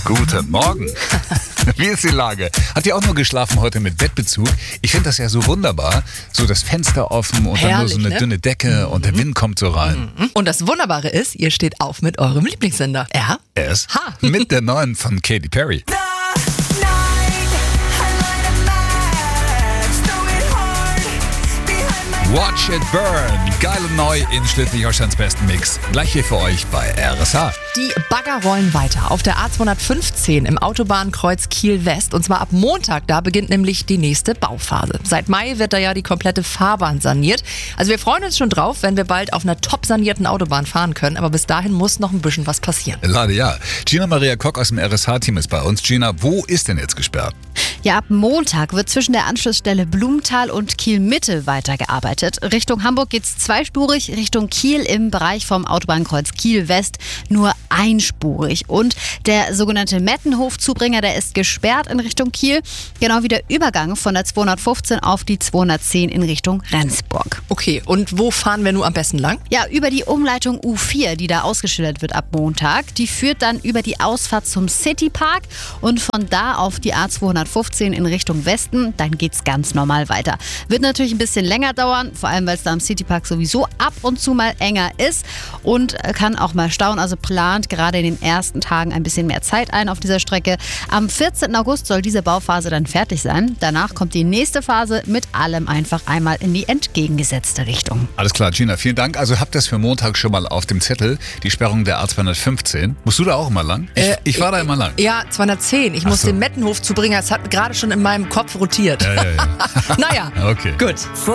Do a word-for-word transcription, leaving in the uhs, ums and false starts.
Guten Morgen. Wie ist die Lage? Habt ihr auch nur geschlafen heute mit Bettbezug? Ich finde das ja so wunderbar. So das Fenster offen und Herrlich, dann nur so eine ne? dünne Decke und der Wind kommt so rein. Und das Wunderbare ist, ihr steht auf mit eurem Lieblingssender. Ja? Er ist Ha. mit der neuen von Katy Perry. Watch It Burn. Geil und neu in Schleswig-Holsteins besten Mix. Gleich hier für euch bei R S H. Die Bagger rollen weiter auf der A zweihundertfünfzehn im Autobahnkreuz Kiel-West. Und zwar ab Montag, da beginnt nämlich die nächste Bauphase. Seit Mai wird da ja die komplette Fahrbahn saniert. Also wir freuen uns schon drauf, wenn wir bald auf einer top sanierten Autobahn fahren können. Aber bis dahin muss noch ein bisschen was passieren. Leider ja. Gina Maria Kock aus dem R S H-Team ist bei uns. Gina, wo ist denn jetzt gesperrt? Ja, ab Montag wird zwischen der Anschlussstelle Blumenthal und Kiel-Mitte weitergearbeitet. Richtung Hamburg geht's zweispurig, Richtung Kiel im Bereich vom Autobahnkreuz Kiel-West nur einspurig. Und der sogenannte Mettenhof-Zubringer, der ist gesperrt in Richtung Kiel, genau wie der Übergang von der zweihundertfünfzehn auf die zweihundertzehn in Richtung Rendsburg. Okay, und wo fahren wir nun am besten lang? Ja, über die Umleitung U vier, die da ausgeschildert wird ab Montag. Die führt dann über die Ausfahrt zum Citypark und von da auf die A zweihundertfünfzehn in Richtung Westen. Dann geht's ganz normal weiter. Wird natürlich ein bisschen länger dauern, vor allem weil es da am Citypark sowieso ab und zu mal enger ist und kann auch mal stauen. Also plant gerade in den ersten Tagen ein bisschen mehr Zeit ein auf dieser Strecke. Am vierzehnten August soll diese Bauphase dann fertig sein. Danach kommt die nächste Phase mit allem einfach einmal in die entgegengesetzte Richtung. Alles klar, Gina, vielen Dank. Also habt das für Montag schon mal auf dem Zettel. Die Sperrung der A zweihundertfünfzehn. Musst du da auch immer lang? Ich, Äh, ich war da immer lang. Ja, zweihundertzehn. Ich Ach muss so. den Mettenhof zubringen. Es hat gerade schon in meinem Kopf rotiert. Ja, ja, ja. Naja, Okay. gut.